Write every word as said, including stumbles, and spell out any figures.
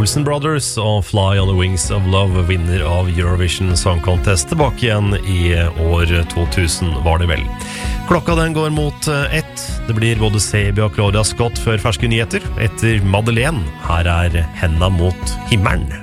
Olsen Brothers og Fly on the Wings of Love, vinner av Eurovision Song Contest, tilbake igjen i år to tusen var det vel. Klokka den går mot ett. Det blir både Sebi og Claudia Scott før ferske nyheter. Etter Madeleine, her er Henda mot himmelen.